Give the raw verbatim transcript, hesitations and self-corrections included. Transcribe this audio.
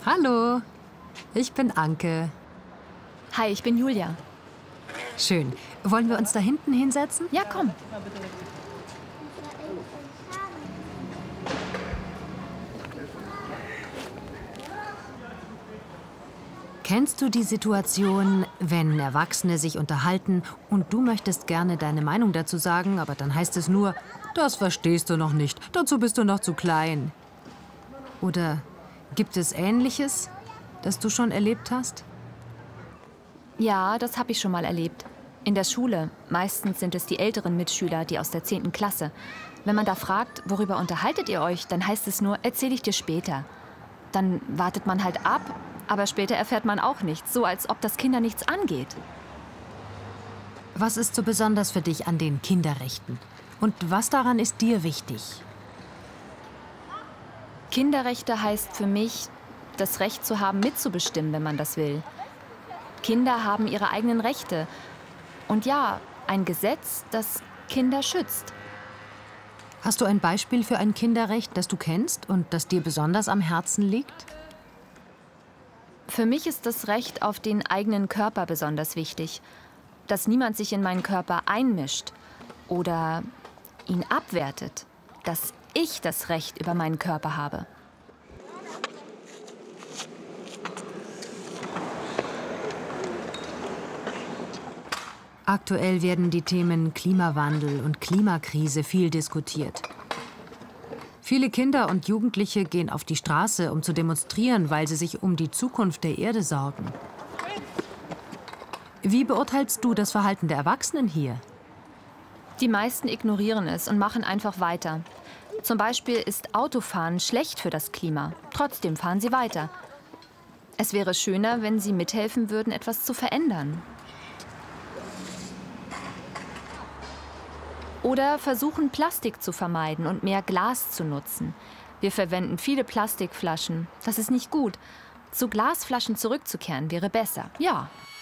Hallo, ich bin Anke. Hi, ich bin Julia. Schön. Wollen wir uns da hinten hinsetzen? Ja, komm. Kennst du die Situation, wenn Erwachsene sich unterhalten und du möchtest gerne deine Meinung dazu sagen, aber dann heißt es nur, das verstehst du noch nicht, dazu bist du noch zu klein. Oder gibt es Ähnliches, das du schon erlebt hast? Ja, das habe ich schon mal erlebt. In der Schule. Meistens sind es die älteren Mitschüler, die aus der zehnten Klasse. Wenn man da fragt, worüber unterhaltet ihr euch, dann heißt es nur, erzähle ich dir später. Dann wartet man halt ab, aber später erfährt man auch nichts, so als ob das Kinder nichts angeht. Was ist so besonders für dich an den Kinderrechten? Und was daran ist dir wichtig? Kinderrechte heißt für mich, das Recht zu haben, mitzubestimmen, wenn man das will. Kinder haben ihre eigenen Rechte. Und ja, ein Gesetz, das Kinder schützt. Hast du ein Beispiel für ein Kinderrecht, das du kennst und das dir besonders am Herzen liegt? Für mich ist das Recht auf den eigenen Körper besonders wichtig. Dass niemand sich in meinen Körper einmischt oder ihn abwertet. Dass ich das Recht über meinen Körper habe. Aktuell werden die Themen Klimawandel und Klimakrise viel diskutiert. Viele Kinder und Jugendliche gehen auf die Straße, um zu demonstrieren, weil sie sich um die Zukunft der Erde sorgen. Wie beurteilst du das Verhalten der Erwachsenen hier? Die meisten ignorieren es und machen einfach weiter. Zum Beispiel ist Autofahren schlecht für das Klima. Trotzdem fahren sie weiter. Es wäre schöner, wenn sie mithelfen würden, etwas zu verändern. Oder versuchen, Plastik zu vermeiden und mehr Glas zu nutzen. Wir verwenden viele Plastikflaschen. Das ist nicht gut. Zu Glasflaschen zurückzukehren wäre besser. Ja.